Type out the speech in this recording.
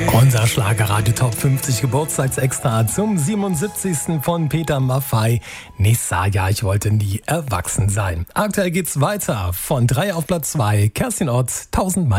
Unser Schlagerradio Top 50 Geburtstagsextra zum 77. von Peter Maffay. Nessa, ja, ich wollte nie erwachsen sein. Aktuell geht's weiter. Von 3 auf Platz 2. Kerstin Ott, 1000 Meilen.